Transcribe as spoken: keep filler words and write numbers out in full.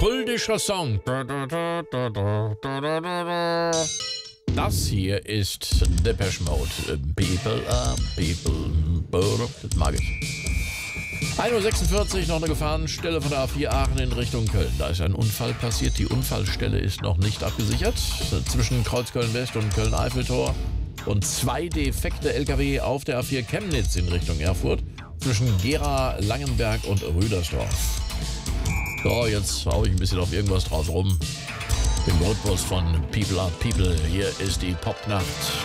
kultischer Song. Das hier ist Depeche Mode. People are people. Das mag ich. ein Uhr sechsundvierzig, noch eine Gefahrenstelle von der A vier Aachen in Richtung Köln. Da ist ein Unfall passiert. Die Unfallstelle ist noch nicht abgesichert. Zwischen Kreuzköln-West und Köln-Eiffeltor. Und zwei defekte L K W auf der A vier Chemnitz in Richtung Erfurt. Zwischen Gera, Langenberg und Rüdersdorf. So, jetzt hau ich ein bisschen auf irgendwas drauf rum. Im Rhythmus von People are People. Hier ist die Popnacht.